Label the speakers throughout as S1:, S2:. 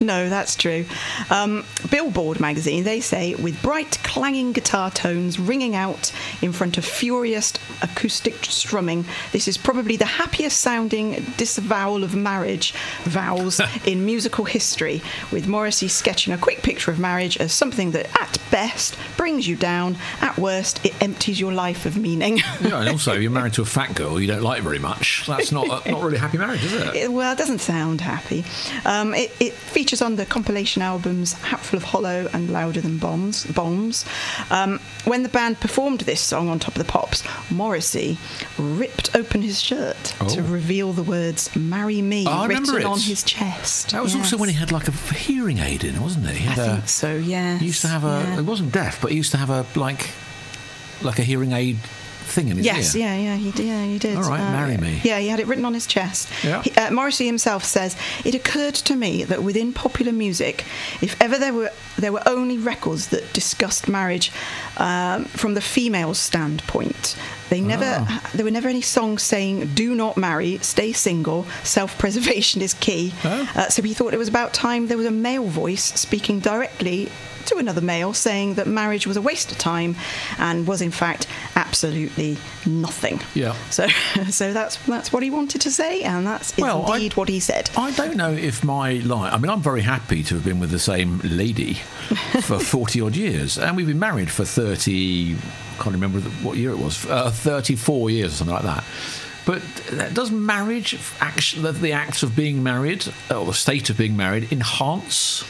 S1: No, that's true. Billboard magazine, they say, with bright clanging guitar tones ringing out in front of furious acoustic strumming, this is probably the happiest sounding disavowal of marriage vows in musical history, with Morrissey sketching a quick picture of marriage as something that at best brings you down, at worst it empties your life of meaning.
S2: Yeah, and also you're married to a fat girl you don't like very much. That's not really a happy marriage, is it?
S1: Well, it doesn't sound happy. It features on the compilation albums Hatful of Hollow and Louder Than Bombs. When the band performed this song on Top of the Pops, Morrissey ripped open his shirt to reveal the words "Marry Me" written on his chest.
S2: That was also when he had like a hearing aid in, wasn't it?
S1: I think so, yeah.
S2: He used to have it wasn't deaf, but he used to have a like a hearing aid thing in his ear.
S1: He did.
S2: All right, marry me.
S1: Yeah, he had it written on his chest.
S2: Yeah.
S1: Morrissey himself says, "It occurred to me that within popular music, if ever there were only records that discussed marriage from the female standpoint, there were never any songs saying, 'Do not marry, stay single, self-preservation is key.' So he thought it was about time there was a male voice speaking directly to another male saying that marriage was a waste of time and was in fact absolutely nothing."
S2: Yeah.
S1: So that's what he wanted to say, and that's indeed what he said.
S2: I don't know if my life... I mean, I'm very happy to have been with the same lady for 40-odd years, and we've been married for 30... I can't remember what year it was. 34 years or something like that. But does marriage, actually, the act of being married, or the state of being married, enhance...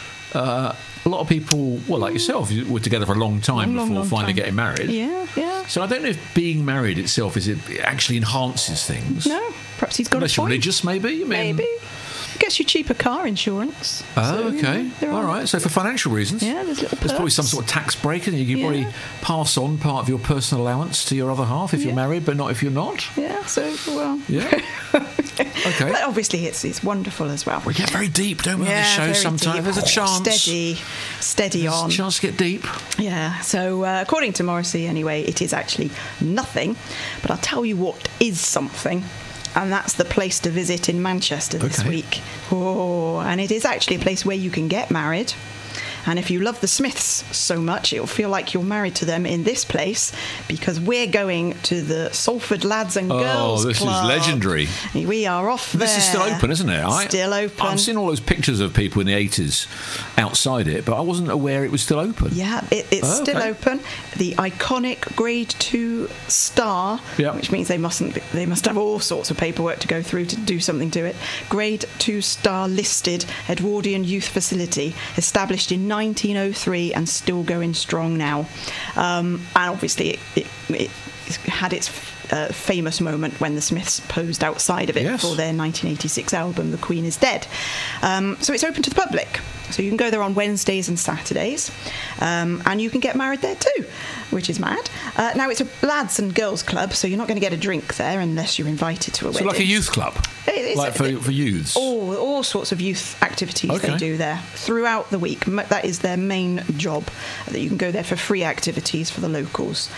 S2: a lot of people, well, like yourself, you were together for a long time before finally getting married.
S1: Yeah.
S2: So I don't know if being married itself it actually enhances things.
S1: No, perhaps he's got
S2: Unless
S1: a point.
S2: You're religious, maybe.
S1: Maybe. Gets you cheaper car insurance.
S2: Okay. All right. So for financial reasons,
S1: there's
S2: probably some sort of tax break, and you can probably pass on part of your personal allowance to your other half if you're married, but not if you're not.
S1: Yeah. So
S2: Yeah. Okay.
S1: But obviously, it's wonderful as well.
S2: We get very deep, don't we, on this show sometimes? There's a chance.
S1: Steady on.
S2: There's a chance to get deep.
S1: Yeah. So according to Morrissey, anyway, it is actually nothing. But I'll tell you what is something. And that's the place to visit in Manchester this week. And it is actually a place where you can get married. And if you love the Smiths so much, it'll feel like you're married to them in this place, because we're going to the Salford Lads and Girls
S2: Club. Oh, this is legendary.
S1: We are off there.
S2: This is still open, isn't it?
S1: Still open.
S2: I've seen all those pictures of people in the 80s outside it, but I wasn't aware it was still open.
S1: Yeah, it's still open. The iconic Grade 2 star, which means they must have all sorts of paperwork to go through to do something to it. Grade 2 star listed Edwardian Youth Facility, established in 1903 and still going strong now. And obviously it had its famous moment when the Smiths posed outside of it for their 1986 album The Queen is Dead. So it's open to the public, so you can go there on Wednesdays and Saturdays, and you can get married there too, which is mad. Now it's a lads and girls club, so you're not going to get a drink there unless you're invited to a wedding.
S2: So like a youth club? Like for youths?
S1: All sorts of youth activities they do there throughout the week. That is their main job, that you can go there for free activities for the locals.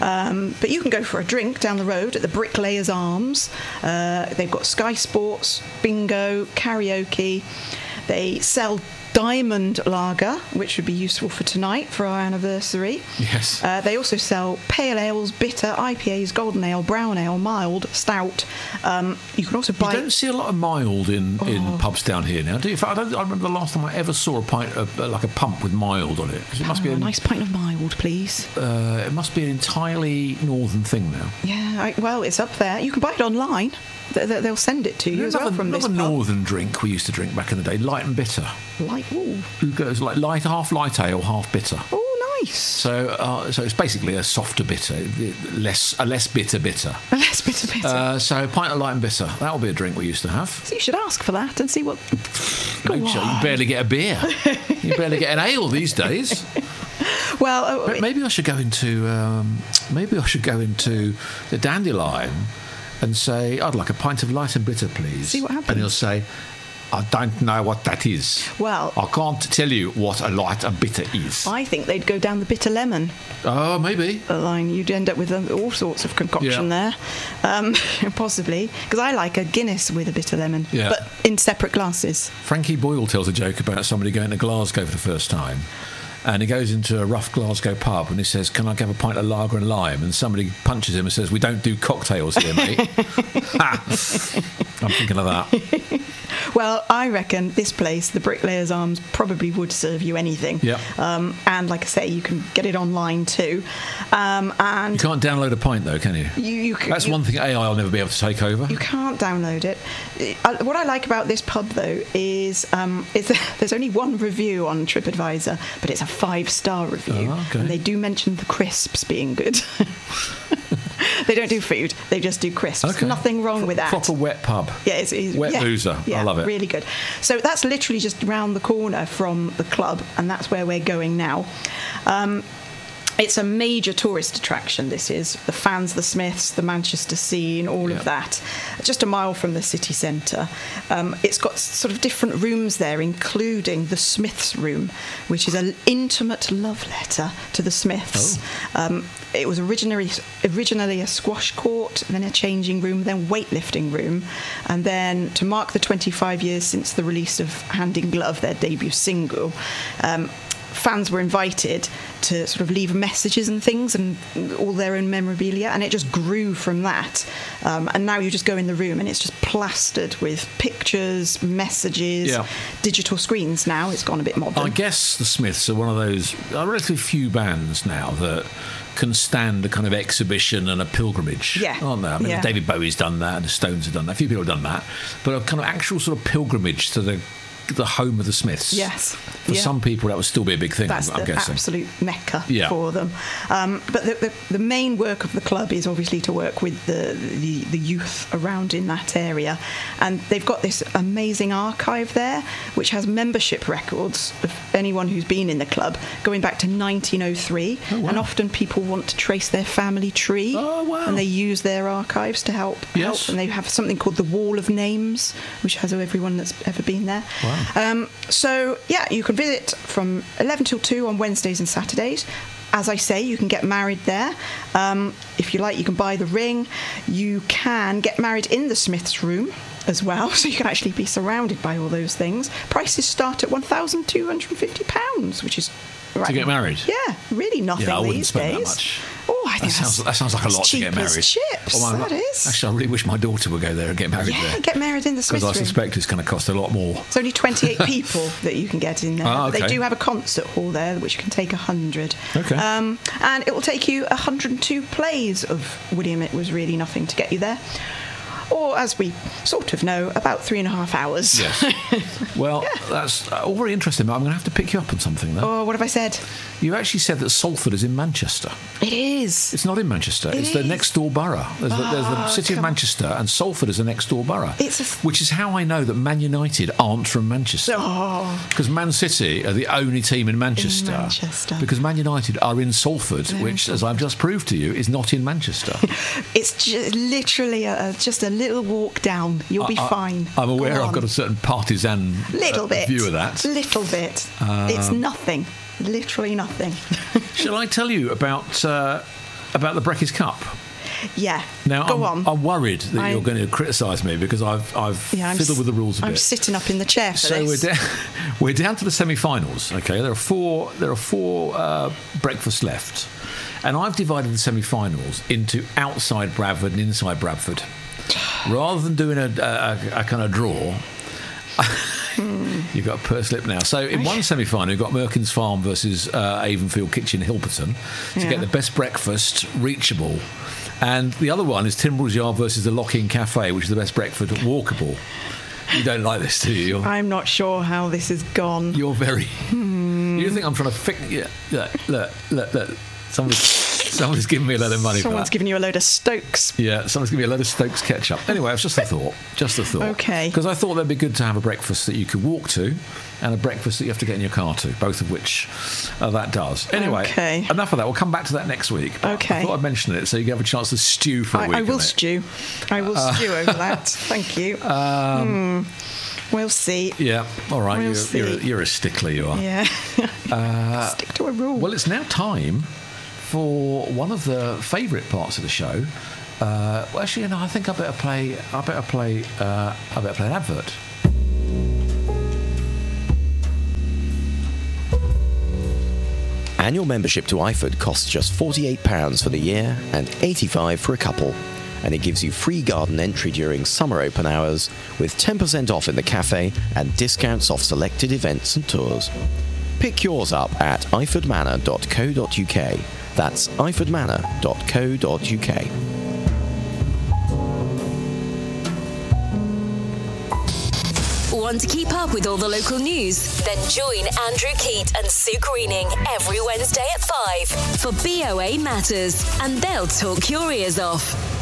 S1: But you can go for a drink down the road at the Bricklayers Arms. They've got Sky Sports, bingo, karaoke. They sell Diamond Lager, which would be useful for tonight for our anniversary.
S2: Yes.
S1: They also sell pale ales, bitter, IPAs, golden ale, brown ale, mild, stout. You can also buy...
S2: You don't see a lot of mild in pubs down here now, do you? I remember the last time I ever saw a pint of, like a pump with mild on it. It must be
S1: a nice pint of mild, please.
S2: It must be an entirely northern thing now.
S1: Yeah, well, it's up there. You can buy it online. They'll send it to you as well from this pub.
S2: Another northern drink we used to drink back in the day, light and bitter. It goes like half light ale, half bitter.
S1: Oh, nice.
S2: So it's basically a softer bitter, a less bitter bitter.
S1: A less bitter bitter.
S2: So a pint of light and bitter. That'll be a drink we used to have.
S1: So you should ask for that and see what...
S2: You barely get a beer. You barely get an ale these days.
S1: Well,
S2: maybe I should go into the Dandelion and say, I'd like a pint of light and bitter, please.
S1: See what happens.
S2: And he'll say, I don't know what that is.
S1: Well,
S2: I can't tell you what a light and bitter is.
S1: I think they'd go down the bitter lemon
S2: Oh, maybe.
S1: line. You'd end up with all sorts of concoction there, possibly. Because I like a Guinness with a bitter lemon, but in separate glasses.
S2: Frankie Boyle tells a joke about somebody going to Glasgow for the first time. And he goes into a rough Glasgow pub and he says, "Can I have a pint of lager and lime?" And somebody punches him and says, "We don't do cocktails here, mate." I'm thinking of that.
S1: Well, I reckon this place, the Bricklayers Arms, probably would serve you anything.
S2: Yeah.
S1: And like I say, you can get it online too. And
S2: you can't download a pint though, can you? That's one thing AI will never be able to take over.
S1: You can't download it. What I like about this pub though is there's only one review on TripAdvisor, but it's a 5-star review.
S2: Oh, okay.
S1: And they do mention the crisps being good. They don't do food, they just do crisps. Okay. Nothing wrong with that.
S2: Proper wet pub.
S1: Yeah, it's
S2: wet boozer.
S1: Yeah,
S2: I love it.
S1: Really good. So that's literally just round the corner from the club, and that's where we're going now. It's a major tourist attraction, this is. The fans, the Smiths, the Manchester scene, all of that. Just a mile from the city centre. It's got sort of different rooms there, including the Smiths room, which is an intimate love letter to the Smiths. Oh. It was originally a squash court, then a changing room, then weightlifting room. And then to mark the 25 years since the release of Hand in Glove, their debut single, fans were invited to sort of leave messages and things and all their own memorabilia, and it just grew from that. And now you just go in the room and it's just plastered with pictures, messages, digital screens now. It's gone a bit modern.
S2: I guess the Smiths are one of those relatively few bands now that can stand a kind of exhibition and a pilgrimage, aren't they? I mean, David Bowie's done that and the Stones have done that. A few people have done that. But a kind of actual sort of pilgrimage to the home of the Smiths.
S1: Yes.
S2: For some people, that would still be a big thing,
S1: That's
S2: I'm
S1: the
S2: guessing.
S1: Absolute mecca for them. But the main work of the club is obviously to work with the youth around in that area. And they've got this amazing archive there, which has membership records of anyone who's been in the club going back to 1903. Oh, wow. And often people want to trace their family tree.
S2: Oh, wow.
S1: And they use their archives to help. And they have something called the Wall of Names, which has everyone that's ever been there.
S2: Wow.
S1: So you can visit from 11 till 2 on Wednesdays and Saturdays. As I say, you can get married there. If you like, you can buy the ring. You can get married in the Smiths room as well, so you can actually be surrounded by all those things. Prices start at £1,250, which is...
S2: To get married?
S1: Yeah, really nothing
S2: I wouldn't
S1: these
S2: spend
S1: days.
S2: That much.
S1: Oh, I think
S2: that sounds like a lot to get married.
S1: Chips, that is.
S2: Actually, I really wish my daughter would go there and get married there.
S1: Yeah, get married in the Smiths room.
S2: Because I suspect it's going to cost a lot more.
S1: It's only 28 people that you can get in there.
S2: Okay.
S1: They do have a concert hall there, which can take 100.
S2: Okay.
S1: And it will take you 102 plays of William It Was Really Nothing to get you there. Or, as we sort of know, about 3.5 hours.
S2: Yes. Well, that's all very interesting, but I'm going to have to pick you up on something, though.
S1: Oh, what have I said?
S2: You actually said that Salford is in Manchester.
S1: It is.
S2: It's not in Manchester. It's the next door borough. There's the city of Manchester, and Salford is the next door borough. Which is how I know that Man United aren't from Manchester. Because Man City are the only team in Manchester. Because Man United are in Salford, which, as I've just proved to you, is not in Manchester.
S1: It's just literally just a little walk down. You'll be fine.
S2: I'm aware I've got a certain partisan view of that.
S1: Little bit. It's nothing. Literally nothing.
S2: Shall I tell you about the Breckies Cup?
S1: Yeah.
S2: Now,
S1: Go on.
S2: I'm worried that you're going to criticise me because I've fiddled with the rules a bit.
S1: I'm sitting up in the chair for this.
S2: So we're down to the semi-finals. Okay, there are four breakfasts left, and I've divided the semi-finals into outside Bradford and inside Bradford. Rather than doing a kind of draw. You've got a purse slip now. So in one semi-final, you've got Merkins Farm versus Avonfield Kitchen Hilperton to get the best breakfast reachable. And the other one is Timbrell's Yard versus the Lock-In Cafe, which is the best breakfast walkable. You don't like this, do you?
S1: I'm not sure how this has gone.
S2: You're very... You think I'm trying to fix... Yeah, look. Somebody's giving me a load of money for that.
S1: Someone's giving you a load of Stokes.
S2: Yeah, someone's giving me a load of Stokes ketchup. Anyway, it's just a thought.
S1: Okay.
S2: Because I thought that'd be good to have a breakfast that you could walk to and a breakfast that you have to get in your car to, both of which that does. Anyway, enough of that. We'll come back to that next week.
S1: Okay.
S2: I thought I'd mention it so you can have a chance to stew for a week.
S1: I will stew. I will stew over that. Thank you. We'll see.
S2: Yeah, all right.
S1: We'll
S2: you're a stickler, you are.
S1: Yeah. Stick to a rule.
S2: Well, it's now time for one of the favourite parts of the show. Well, actually, no, I think I better play an advert.
S3: Annual membership to IFOD costs just £48 for the year and £85 for a couple, and it gives you free garden entry during summer open hours with 10% off in the cafe and discounts off selected events and tours. Pick yours up at ifordmanor.co.uk. That's ifordmanor.co.uk.
S4: Want to keep up with all the local news? Then join Andrew Keat and Sue Greening every Wednesday at 5 for BOA Matters, and they'll talk your ears off.